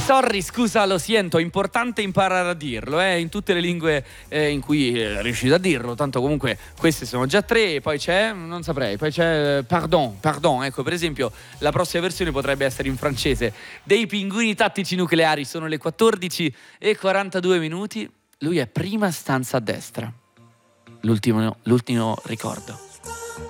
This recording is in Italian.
Sorry, scusa, lo sento, è importante imparare a dirlo, in tutte le lingue in cui riuscite a dirlo, tanto comunque queste sono già 3, poi c'è, non saprei, poi c'è pardon, ecco, per esempio la prossima versione potrebbe essere in francese. Dei pinguini tattici nucleari, sono le 14:42, lui è prima stanza a destra, l'ultimo ricordo.